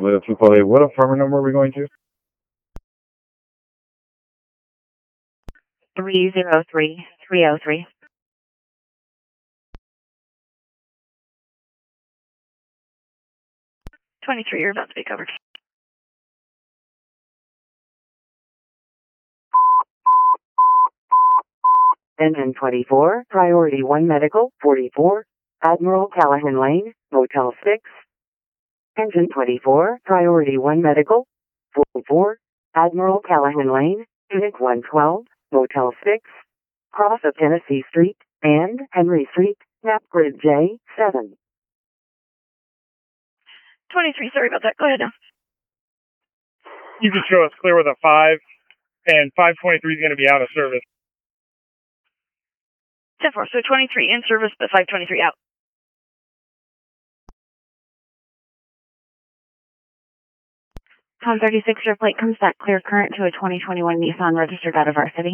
With 248, what apartment number are we going to? 303-303. 23, you're about to be covered. NN24, Priority 1 Medical, 44, Admiral Callahan Lane, Motel 6. Engine 24, Priority 1 Medical, 44, Admiral Callahan Lane, Unit 112, Motel 6, cross of Tennessee Street, and Henry Street, map grid J7. 23, sorry about that. Go ahead now. You can show us clear with a 5, and 523 is going to be out of service. 10-4, so 23 in service, but 523 out. Tom 36, your plate comes back clear current to a 2021 Nissan registered out of our city.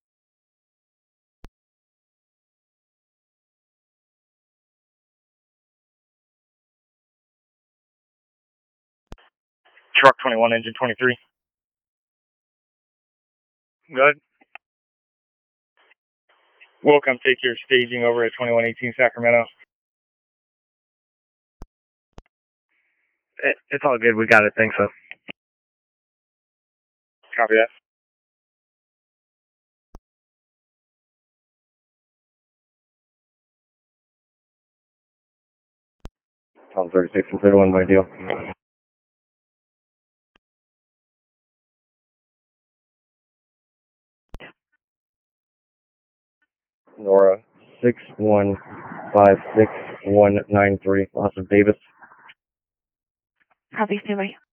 Truck 21, engine 23. Good. We'll come take your staging over at 2118 Sacramento. It's all good. We got it. Thanks, so. Copy that. Tom 36 and 31 by deal. Nora 6156193, Los Davis. Copy, standby.